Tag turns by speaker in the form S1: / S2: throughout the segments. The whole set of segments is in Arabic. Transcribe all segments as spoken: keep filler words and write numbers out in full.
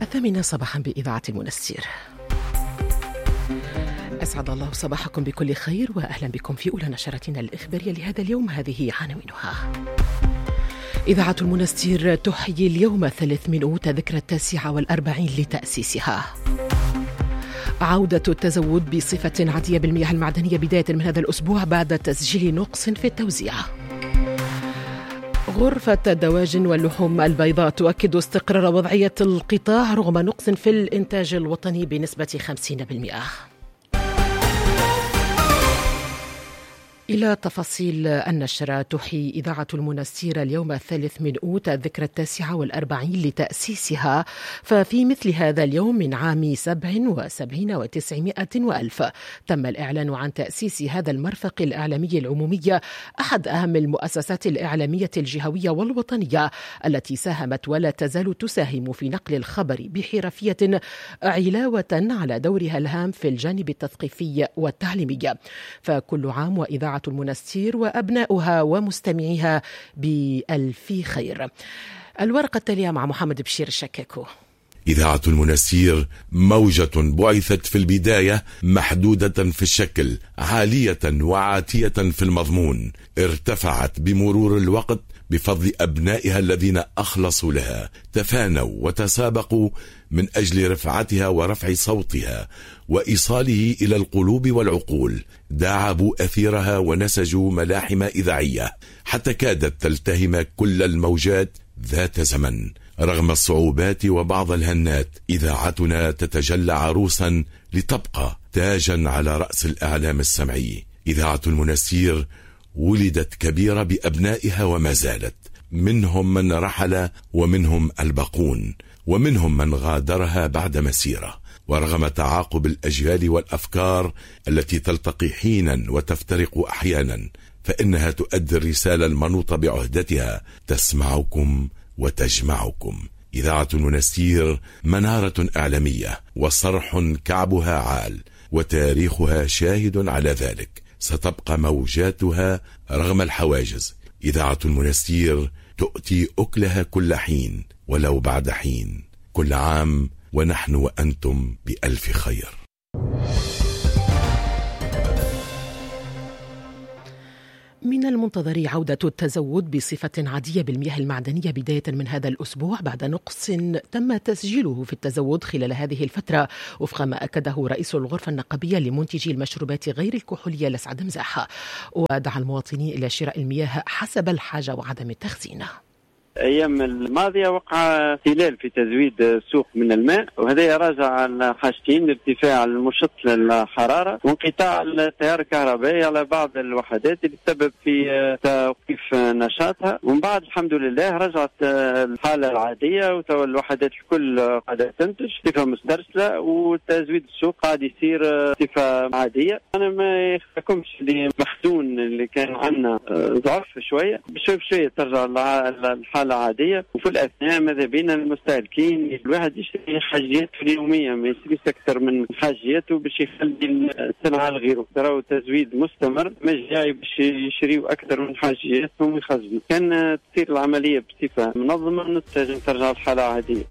S1: الثامنة صباحا بإذاعة المنستير. أسعد الله صباحكم بكل خير وأهلا بكم في أولى نشرتنا الإخبارية لهذا اليوم. هذه عناوينها: إذاعة المنستير تحيي اليوم الثالث من أوت ذكرى التاسعة والأربعين لتأسيسها. عودة التزود بصفة عادية بالمياه المعدنية بداية من هذا الأسبوع بعد تسجيل نقص في التوزيع. غرفة الدواجن واللحوم البيضاء تؤكد استقرار وضعية القطاع رغم نقص في الإنتاج الوطني بنسبة خمسين بالمئة. إلى تفاصيل النشرة. تحيي إذاعة المنستير اليوم الثالث من أوت الذكرى التاسعة والأربعين لتأسيسها، ففي مثل هذا اليوم من عام سبع وسبعين وتسعمائة وألف تم الإعلان عن تأسيس هذا المرفق الإعلامي العمومي، أحد أهم المؤسسات الإعلامية الجهوية والوطنية التي ساهمت ولا تزال تساهم في نقل الخبر بحرفية علاوة على دورها الهام في الجانب التثقيفي والتعليمي. فكل عام وإذاعة المنستير وأبناؤها ومستمعيها بألف خير. الورقة التالية مع محمد بشير الشكاكو.
S2: إذاعة المنستير موجة بعثت في البداية محدودة في الشكل، عالية وعاتية في المضمون، ارتفعت بمرور الوقت بفضل أبنائها الذين أخلصوا لها، تفانوا وتسابقوا من أجل رفعتها ورفع صوتها وإيصاله إلى القلوب والعقول. داعبوا أثيرها ونسجوا ملاحم إذاعية حتى كادت تلتهم كل الموجات ذات زمن. رغم الصعوبات وبعض الهنات، إذاعتنا تتجلى عروسا لتبقى تاجا على رأس الإعلام السمعي. إذاعة المنستير ولدت كبيرة بأبنائها وما زالت، منهم من رحل ومنهم الباقون ومنهم من غادرها بعد مسيرة. ورغم تعاقب الأجيال والأفكار التي تلتقي حينا وتفترق أحيانا، فإنها تؤدي الرسالة المنوطة بعهدتها: تسمعكم وتجمعكم. إذاعة المنستير منارة إعلامية وصرح كعبها عال، وتاريخها شاهد على ذلك. ستبقى موجاتها رغم الحواجز. إذاعة المنستير تؤتي أكلها كل حين ولو بعد حين. كل عام ونحن وأنتم بألف خير.
S1: من المنتظر عودة التزود بصفة عادية بالمياه المعدنية بداية من هذا الأسبوع بعد نقص تم تسجيله في التزود خلال هذه الفترة، وفق ما أكده رئيس الغرفة النقابية لمنتجي المشروبات غير الكحولية لسعد مزاح، ودعا المواطنين إلى شراء المياه حسب الحاجة وعدم التخزين.
S3: أيام الماضية وقع اختلال في تزويد السوق من الماء، وهذا راجع على حاجتين: ارتفاع المشط للحرارة وانقطاع التيار الكهربائي على بعض الوحدات اللي تسبب في توقيف نشاطها. ومن بعد الحمد لله رجعت الحالة العادية، وتو الوحدات الكل قاعدة تنتج بصفة مسترسلة، وتزويد السوق قاعد يصير بصفة عادية. أنا ما يخفكمش اللي مخزون اللي كان عندنا ضعف شوية، بشوي بشوية ترجع الحالة عادية. وفي الأثناء ماذا بينا المستهلكين الواحد يشتري حاجياته اليومية، ما يشتريش أكثر من حاجياته باش يخلي الصناعة لغيره. تراو تزويد مستمر، مش جاي باش يشتريوا أكثر من حاجياتهم ويخزنوا. كان تصير العملية بصفة منظمة نتجه ترجع الحالة عادية.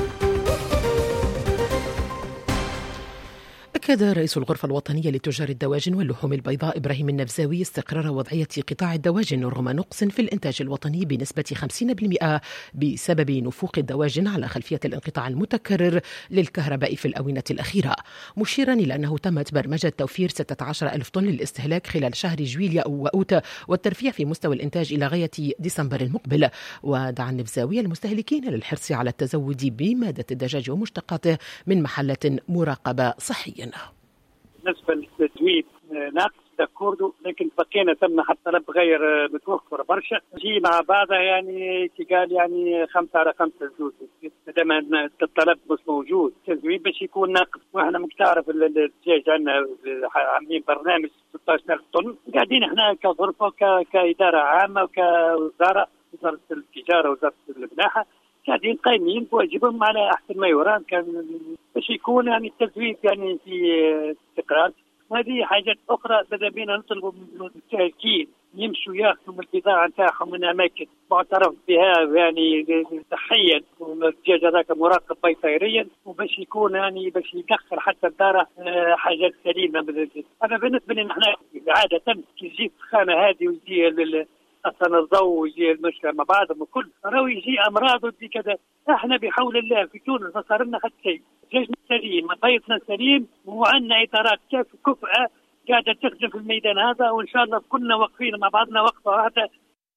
S1: أكد رئيس الغرفة الوطنية لتجار الدواجن واللحوم البيضاء إبراهيم النفزاوي استقرار وضعية قطاع الدواجن رغم نقص في الإنتاج الوطني بنسبة خمسين بالمئة بسبب نفوق الدواجن على خلفية الانقطاع المتكرر للكهرباء في الآونة الأخيرة، مشيرا إلى أنه تمت برمجة توفير ستة عشر ألف طن للاستهلاك خلال شهر جويليا وأوت، والترفيع في مستوى الإنتاج إلى غاية ديسمبر المقبل. ودعا النفزاوي المستهلكين للحرص على التزود بمادة الدجاج ومشتقاته من محلات مراقبة صحية.
S4: بالنسبة للتزويد ناقص داكوردو، لكن بقينا تم حتى طلب غير متوفر برشا جي مع بعضها، يعني قال يعني خمسة على خمسة زوج دام الطلب مش موجود تزويد باش يكون ناقص. واحنا مش تعرف الدجاج عندنا عاملين برنامج ستة عشر ألف طن، قاعدين احنا كغرفة كإدارة عامة وكوزارة وزارة التجارة وزارة الملاحة قاعدين قايمين بواجبهم على احسن ما يرام، كان باش يكون يعني التزويد يعني في استقرار. وهذه حاجات اخرى ماذا بينا نطلبوا من المستهلكين يمشوا ياخذوا من البضاعة نتاعهم من أماكن معترف بها يعني صحيا، والدجاج هذاك مراقب بيطريا، وباش يكون يعني باش يدخل حتى الدار حاجات سليمة. أنا بالنسبة لي نحن عادة كي تجي الخانة هذه ويجي أصلا الضوء ويجي المشكلة مع بعضهم وكل راهو يجي أمراض ويجي كذا. احنا بحول الله في تونس ما صار لنا حتى شيء، دجاجنا سليم، بيضنا سليم، وعندنا إطارات كفءة قاعدة تخدم في الميدان هذا، وإن شاء الله كلنا واقفين مع بعضنا وقفة واحدة.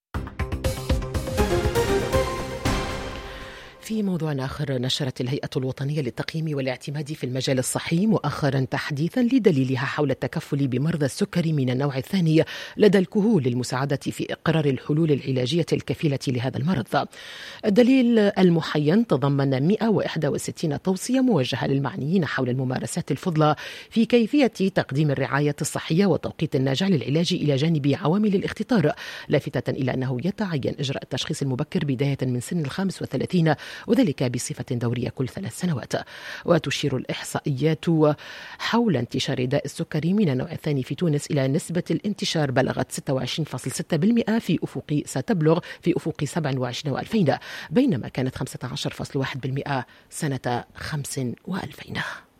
S1: في موضوع آخر، نشرت الهيئة الوطنية للتقييم والاعتماد في المجال الصحي مؤخرا تحديثا لدليلها حول التكفل بمرضى السكري من النوع الثاني لدى الكهول للمساعدة في إقرار الحلول العلاجية الكفيلة لهذا المرض. الدليل المحين تضمن مئة وواحد وستين توصية موجهة للمعنيين حول الممارسات الفضلى في كيفية تقديم الرعاية الصحية والتوقيت الناجع للعلاج إلى جانب عوامل الاختطار، لافتة إلى أنه يتعين إجراء التشخيص المبكر بداية من سن الخامس وثلاثين، وذلك بصفة دورية كل ثلاث سنوات. وتشير الإحصائيات حول انتشار داء السكري من النوع الثاني في تونس إلى نسبة الانتشار بلغت ستة وعشرين فاصلة ستة بالمئة في أفق ستبلغ في أفق سبعة وعشرين وألفين، بينما كانت خمسة عشر فاصلة واحد بالمئة سنة خمس وألفين.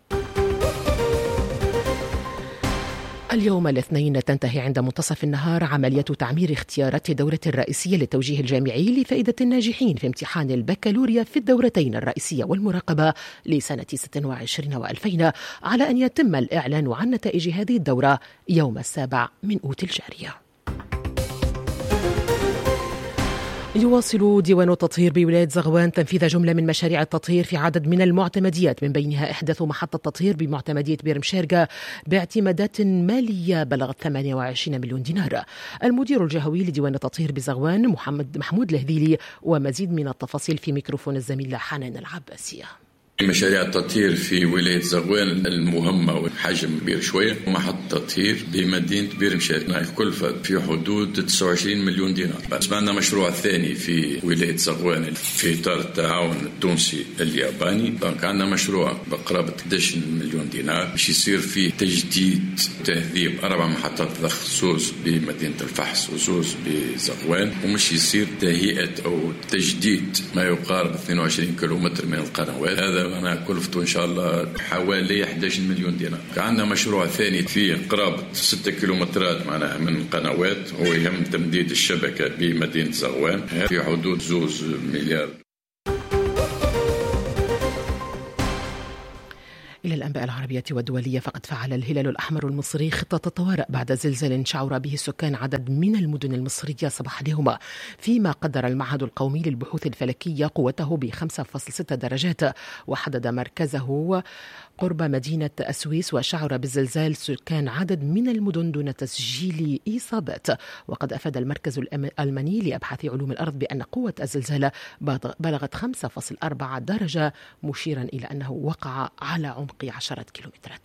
S1: اليوم الاثنين تنتهي عند منتصف النهار عملية تعمير اختيارات الدورة الرئيسية للتوجيه الجامعي لفائدة الناجحين في امتحان البكالوريا في الدورتين الرئيسية والمراقبة لسنة ستة وعشرين وألفين، على أن يتم الإعلان عن نتائج هذه الدورة يوم السابع من أوت الجارية. يواصل ديوان التطهير بولاية زغوان تنفيذ جملة من مشاريع التطهير في عدد من المعتمديات، من بينها إحداث محطة تطهير بمعتمدية بير مشارقة باعتمادات مالية بلغت ثمانية وعشرين مليون دينار. المدير الجهوي لديوان التطهير بزغوان محمد محمود الهذيلي، ومزيد من التفاصيل في ميكروفون الزميلة حنان العباسية.
S5: مشاريع التطهير في ولاية زغوان المهمة والحجم كبير شوية، محطة تطهير بمدينة بير مشارقة الكلفة في حدود تسعة وعشرين مليون دينار. بس عندنا مشروع ثاني في ولاية زغوان في إطار التعاون التونسي الياباني، دونك عندنا مشروع بقرابة أحد عشر مليون دينار باش يصير فيه تجديد تهذيب أربع محطات ضخ، زوز بمدينة الفحص وزوز بزغوان، ومش يصير تهيئة أو تجديد ما يقارب اثنين وعشرين كيلومتر من القنوات. هذا أنا كلفته إن شاء الله حوالي أحد عشر مليون دينار. عندنا مشروع ثاني في قرابة ستة كيلومترات معناها من القنوات، هو يهم تمديد الشبكة بمدينة زغوان في حدود زوز مليار.
S1: إلى الأنباء العربية والدولية، فقد فعل الهلال الأحمر المصري خطة طوارئ بعد زلزال شعر به سكان عدد من المدن المصرية صباح اليوم، فيما قدر المعهد القومي للبحوث الفلكية قوته ب خمسة فاصلة ستة درجات، وحدد مركزه قرب مدينة السويس، وشعر بالزلزال سكان عدد من المدن دون تسجيل إصابات. وقد أفاد المركز الألماني لأبحاث علوم الأرض بأن قوة الزلزال بلغت خمسة فاصلة أربعة درجة، مشيرا إلى أنه وقع على عمق عشرة كيلومترات.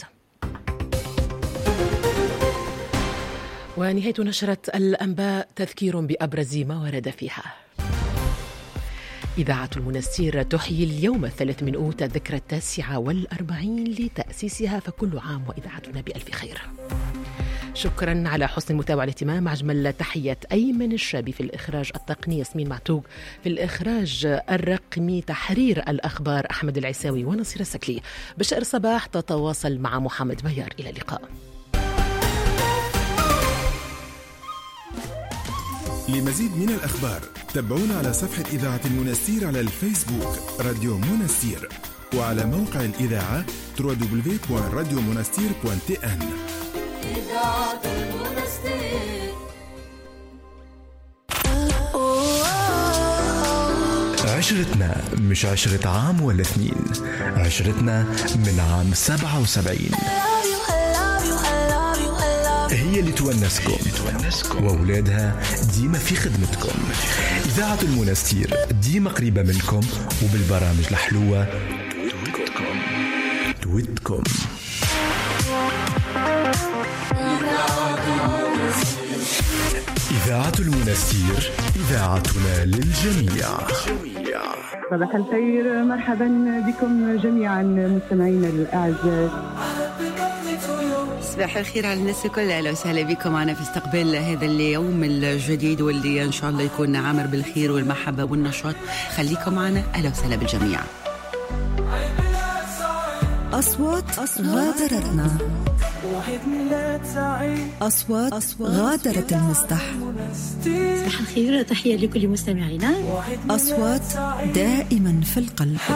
S1: ونهاية نشرة الأنباء تذكير بأبرز ما ورد فيها. إذاعة المنستير تحيي اليوم الثالث من أوت الذكرى التاسعة والأربعين لتأسيسها، فكل عام وإذاعتنا بألف خير. شكرا على حسن المتابعة والاهتمام. أجمل تحية أيمن الشابي في الإخراج التقني، ياسمين معتوق في الإخراج الرقمي، تحرير الأخبار أحمد العساوي ونصير السكلي. بشأر صباح تتواصل مع محمد بيار. إلى اللقاء.
S6: لمزيد من الأخبار تابعونا على صفحة إذاعة المنستير على الفيسبوك راديو منستير، وعلى موقع الإذاعة دبليو دبليو دبليو دوت راديو منستير دوت تي إن. إذاعة المنستير.
S7: عشرتنا مش عشرة عام ولا اثنين، عشرتنا من عام سبعة وسبعين هي اللي تونسكم وأولادها ديما في خدمتكم. إذاعة المنستير ديما قريبة منكم وبالبرامج الحلوة تودكم. إذاعة المنستير إذاعتنا للجميع.
S8: صباح الخير، مرحبا بكم جميعا مستمعينا الأعزاء.
S9: صباح الخير على الناس الكل، اهلا وسهلا بكم معنا في استقبال هذا اليوم الجديد واللي ان شاء الله يكون عامر بالخير والمحبه والنشاط. خليكم معنا، اهلا وسهلا بالجميع.
S10: أصوات غادرتنا، أصوات غادرت المسطح.
S11: صباح الخير، تحية لكل مستمعينا.
S10: أصوات دائما في القلب.